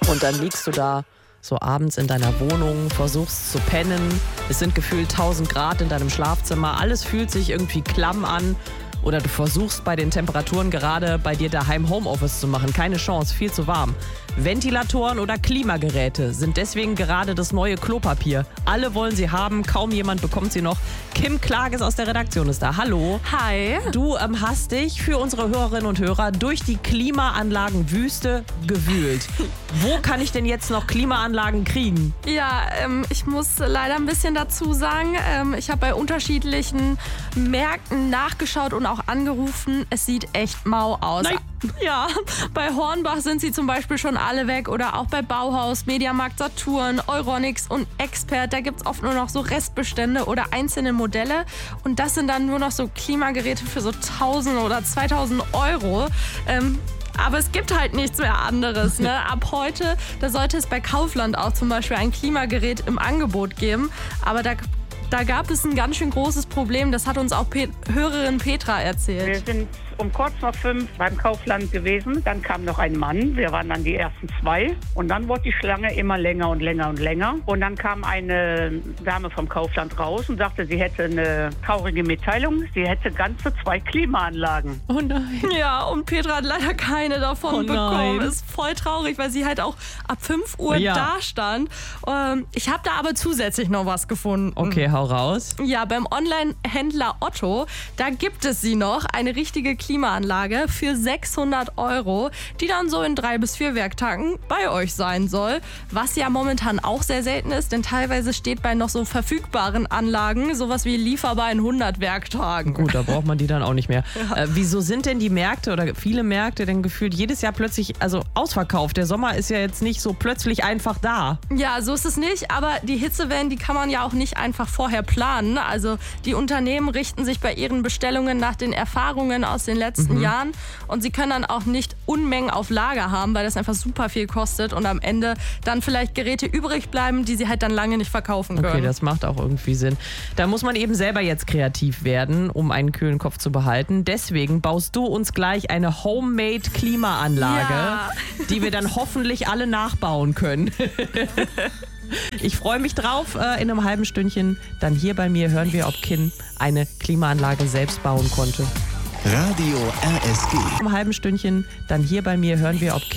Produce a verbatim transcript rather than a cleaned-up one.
Und dann liegst du da so abends in deiner Wohnung, versuchst zu pennen. Es sind gefühlt tausend Grad in deinem Schlafzimmer. Alles fühlt sich irgendwie klamm an. Oder du versuchst bei den Temperaturen gerade bei dir daheim Homeoffice zu machen. Keine Chance, viel zu warm. Ventilatoren oder Klimageräte sind deswegen gerade das neue Klopapier. Alle wollen sie haben, kaum jemand bekommt sie noch. Kim Klages aus der Redaktion ist da. Hallo. Hi. Du ähm, hast dich für unsere Hörerinnen und Hörer durch die Klimaanlagenwüste gewühlt. Wo kann ich denn jetzt noch Klimaanlagen kriegen? Ja, ähm, ich muss leider ein bisschen dazu sagen, ähm, ich habe bei unterschiedlichen Märkten nachgeschaut und auch angerufen. Es sieht echt mau aus. Nein. Ja, bei Hornbach sind sie zum Beispiel schon alle weg oder auch bei Bauhaus, Mediamarkt Saturn, Euronics und Expert. Da gibt es oft nur noch so Restbestände oder einzelne Modelle und das sind dann nur noch so Klimageräte für so tausend oder zweitausend Euro. Ähm, Aber es gibt halt nichts mehr anderes. Ne? Ab heute, da sollte es bei Kaufland auch zum Beispiel ein Klimagerät im Angebot geben. Aber da, da gab es ein ganz schön großes Problem. Das hat uns auch Pet- Hörerin Petra erzählt. Wir sind um kurz nach fünf beim Kaufland gewesen. Dann kam noch ein Mann. Wir waren dann die ersten zwei. Und dann wurde die Schlange immer länger und länger und länger. Und dann kam eine Dame vom Kaufland raus und sagte, sie hätte eine traurige Mitteilung. Sie hätte ganze zwei Klimaanlagen. Oh nein. Ja, und Petra hat leider keine davon Oh bekommen. nein. Ist voll traurig, weil sie halt auch ab fünf Uhr Ja. da stand. Ähm, ich habe da aber zusätzlich noch was gefunden. Okay, hau raus. Ja, beim Online-Händler Otto, da gibt es sie noch, eine richtige Klimaanlage für sechshundert Euro, die dann so in drei bis vier Werktagen bei euch sein soll. Was ja momentan auch sehr selten ist, denn teilweise steht bei noch so verfügbaren Anlagen sowas wie lieferbar in hundert Werktagen. Gut, da braucht man die dann auch nicht mehr. Äh, wieso sind denn die Märkte oder viele Märkte denn gefühlt jedes Jahr plötzlich also ausverkauft? Der Sommer ist ja jetzt nicht so plötzlich einfach da. Ja, so ist es nicht, aber die Hitzewellen, die kann man ja auch nicht einfach vorher planen. Also die Unternehmen richten sich bei ihren Bestellungen nach den Erfahrungen aus den letzten mhm. Jahren und sie können dann auch nicht Unmengen auf Lager haben, weil das einfach super viel kostet und am Ende dann vielleicht Geräte übrig bleiben, die sie halt dann lange nicht verkaufen können. Okay, das macht auch irgendwie Sinn. Da muss man eben selber jetzt kreativ werden, um einen kühlen Kopf zu behalten. Deswegen baust du uns gleich eine Homemade-Klimaanlage, Ja. die wir dann hoffentlich alle nachbauen können. Ich freue mich drauf. Äh, in einem halben Stündchen dann hier bei mir hören wir, ob Kim eine Klimaanlage selbst bauen konnte. Radio R S G. In einem halben Stündchen dann hier bei mir hören wir, ob Kim